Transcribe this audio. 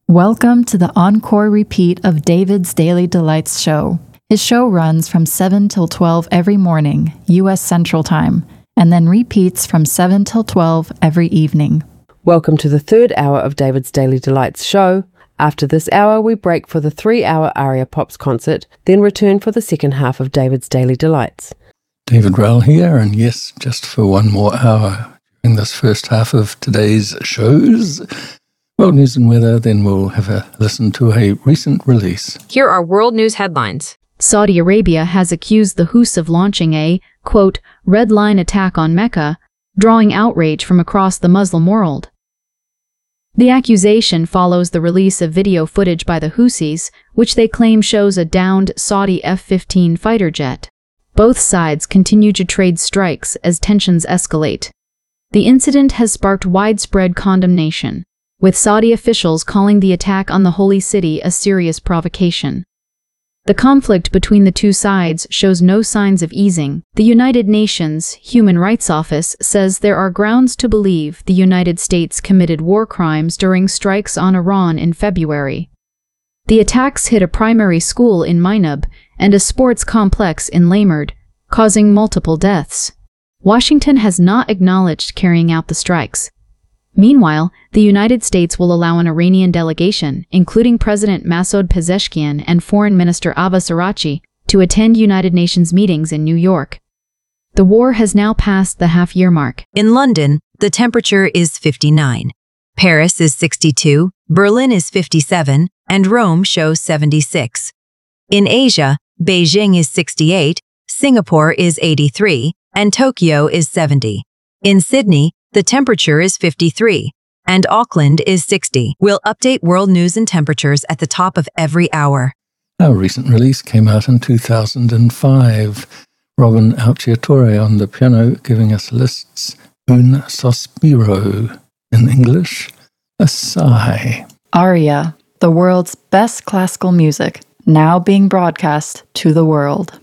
Welcome to the encore repeat of David's Daily Delights show. His show runs from 7 till 12 every morning, U.S. Central Time, and then repeats from 7 till 12 every evening. Welcome to the third hour of David's Daily Delights show. After this hour, we break for the 3-hour Aria Pops concert, then return for the second half of David's Daily Delights. David Rowell here, and yes, just for one more hour in this first half of today's shows. World news and weather, then we'll have a listen to a recent release. Here are world news headlines. Saudi Arabia has accused the Houthis of launching a, quote, red line attack on Mecca, drawing outrage from across the Muslim world. The accusation follows the release of video footage by the Houthis, which they claim shows a downed Saudi F-15 fighter jet. Both sides continue to trade strikes as tensions escalate. The incident has sparked widespread condemnation, with Saudi officials calling the attack on the Holy City a serious provocation. The conflict between the two sides shows no signs of easing. The United Nations Human Rights Office says there are grounds to believe the United States committed war crimes during strikes on Iran in February. The attacks hit a primary school in Mainab and a sports complex in Lamerd, causing multiple deaths. Washington has not acknowledged carrying out the strikes. Meanwhile, the United States will allow an Iranian delegation, including President Masoud Pezeshkian and Foreign Minister Abbas Araghchi, to attend United Nations meetings in New York. The war has now passed the half-year mark. In London, the temperature is 59. Paris is 62, Berlin is 57, and Rome shows 76. In Asia, Beijing is 68, Singapore is 83, and Tokyo is 70. In Sydney, the temperature is 53, and Auckland is 60. We'll update world news and temperatures at the top of every hour. Our recent release came out in 2005. Robin Alciatore on the piano giving us lists. Un sospiro, in English, a sigh. Aria, the world's best classical music, now being broadcast to the world.